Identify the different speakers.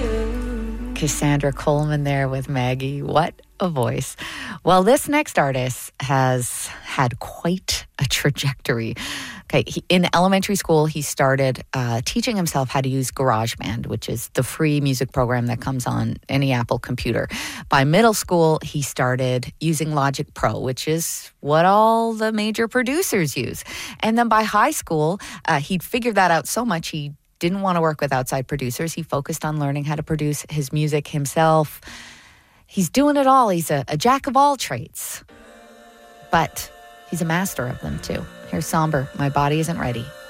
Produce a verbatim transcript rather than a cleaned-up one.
Speaker 1: Cassandra Coleman there with Maggie. What a voice. Well, this next artist has had quite a trajectory. Okay, he, in elementary school, he started uh, teaching himself how to use GarageBand, which is the free music program that comes on any Apple computer. By middle school, he started using Logic Pro, which is what all the major producers use. And then by high school, uh, he'd figured that out so much he didn't want to work with outside producers. He focused on learning how to produce his music himself. He's doing it all. He's a, a jack of all trades. But he's a master of them too. Here's Somber, My Body Isn't Ready.